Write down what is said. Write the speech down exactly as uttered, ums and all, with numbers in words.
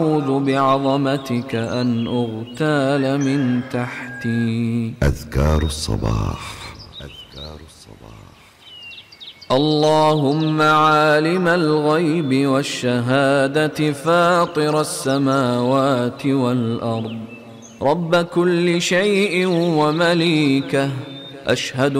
أعوذ بعظمتك أن أغتال من تحتي. أذكار الصباح. أذكار الصباح. اللهم عالم الغيب والشهادة فاطر السماوات والأرض رب كل شيء ومليكه، أشهد